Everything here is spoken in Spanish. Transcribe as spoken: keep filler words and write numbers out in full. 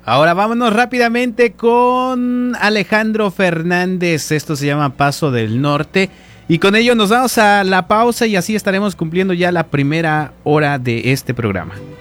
Ahora vámonos rápidamente con Alejandro Fernández. Esto se llama Paso del Norte. Y con ello nos vamos a la pausa y así estaremos cumpliendo ya la primera hora de este programa.